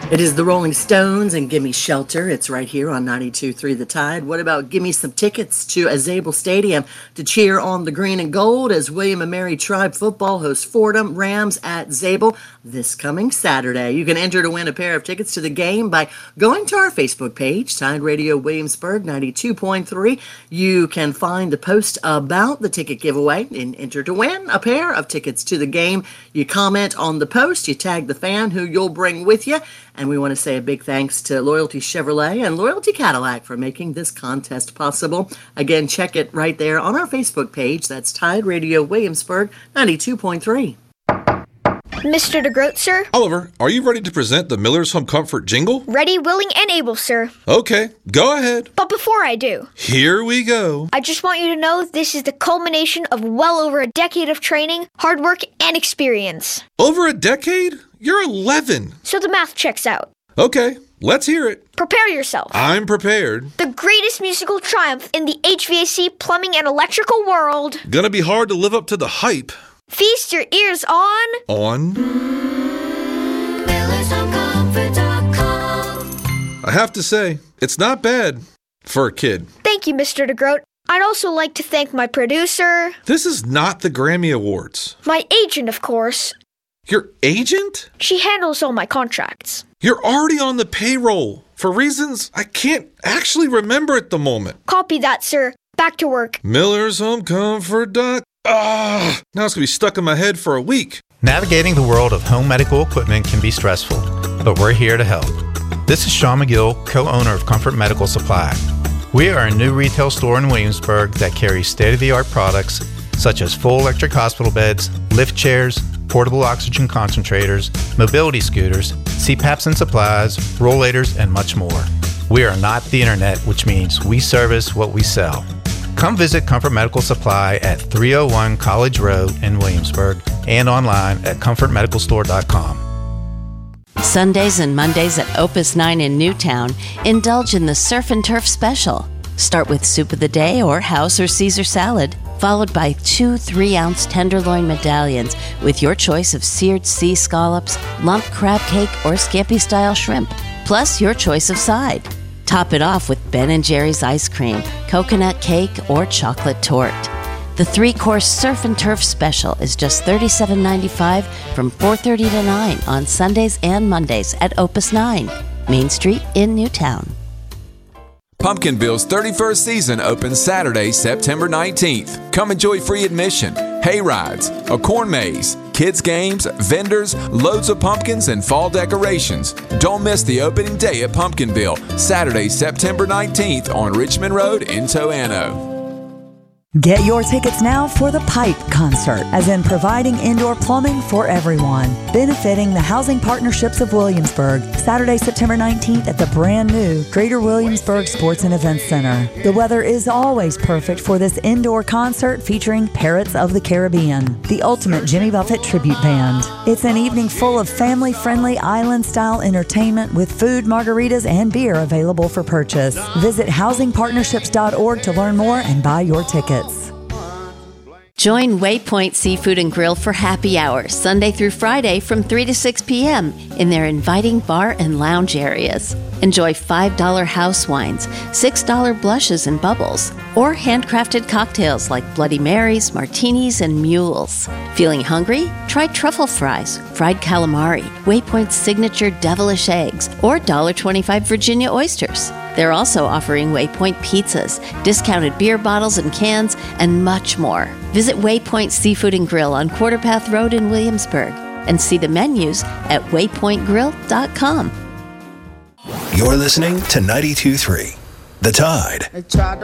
It is the Rolling Stones and Gimme Shelter. It's right here on 92.3 The Tide. What about gimme some tickets to Azable Stadium to cheer on the green and gold as William and Mary Tribe football hosts Fordham Rams at Zabel this coming Saturday. You can enter to win a pair of tickets to the game by going to our Facebook page, Tide Radio Williamsburg 92.3. You can find the post about the ticket giveaway and enter to win a pair of tickets to the game. You comment on the post, you tag the fan who you'll bring with you. And we want to say a big thanks to Loyalty Chevrolet and Loyalty Cadillac for making this contest possible. Again, check it right there on our Facebook page. That's Tide Radio Williamsburg 92.3. Mr. DeGroat, sir? Oliver, are you ready to present the Miller's Home Comfort jingle? Ready, willing, and able, sir. Okay, go ahead. But before I do, here we go. I just want you to know this is the culmination of well over a decade of training, hard work, and experience. Over a decade? You're 11. So the math checks out. Okay, let's hear it. Prepare yourself. I'm prepared. The greatest musical triumph in the HVAC, plumbing, and electrical world. Gonna be hard to live up to the hype. Feast your ears on... MillersHomeComfort.com. I have to say, it's not bad for a kid. Thank you, Mr. DeGroat. I'd also like to thank my producer... This is not the Grammy Awards. My agent, of course. Your agent? She handles all my contracts. You're already on the payroll for reasons I can't actually remember at the moment. Copy that, sir. Back to work. MillersHomeComfort.com. Now it's going to be stuck in my head for a week. Navigating the world of home medical equipment can be stressful, but we're here to help. This is Sean McGill, co-owner of Comfort Medical Supply. We are a new retail store in Williamsburg that carries state-of-the-art products such as full electric hospital beds, lift chairs, portable oxygen concentrators, mobility scooters, CPAPs and supplies, rollators, and much more. We are not the internet, which means we service what we sell. Come visit Comfort Medical Supply at 301 College Road in Williamsburg and online at comfortmedicalstore.com. Sundays and Mondays at Opus 9 in Newtown, indulge in the Surf and Turf Special. Start with soup of the day or house or Caesar salad, followed by 2 3-ounce tenderloin medallions with your choice of seared sea scallops, lump crab cake, or scampi-style shrimp, plus your choice of side. Top it off with Ben & Jerry's ice cream, coconut cake, or chocolate torte. The 3-course Surf and Turf Special is just $37.95 from 4:30 to 9 on Sundays and Mondays at Opus 9, Main Street in Newtown. Pumpkinville's 31st season opens Saturday, September 19th. Come enjoy free admission, hay rides, a corn maze, kids games, vendors, loads of pumpkins, and fall decorations. Don't miss the opening day at Pumpkinville, Saturday, September 19th on Richmond Road in Toano. Get your tickets now for the Pipe Concert, as in providing indoor plumbing for everyone. Benefiting the Housing Partnerships of Williamsburg, Saturday, September 19th at the brand new Greater Williamsburg Sports and Events Center. The weather is always perfect for this indoor concert featuring Parrots of the Caribbean, the ultimate Jimmy Buffett tribute band. It's an evening full of family-friendly island-style entertainment with food, margaritas, and beer available for purchase. Visit housingpartnerships.org to learn more and buy your tickets. Join Waypoint Seafood and Grill for happy hour, Sunday through Friday from 3 to 6 p.m. in their inviting bar and lounge areas. Enjoy $5 house wines, $6 blushes and bubbles, or handcrafted cocktails like Bloody Marys, martinis, and mules. Feeling hungry? Try truffle fries, fried calamari, Waypoint's signature devilish eggs, or $1.25 Virginia oysters. They're also offering Waypoint pizzas, discounted beer bottles and cans, and much more. Visit Waypoint Seafood and Grill on Quarterpath Road in Williamsburg and see the menus at waypointgrill.com. You're listening to 92.3 The Tide.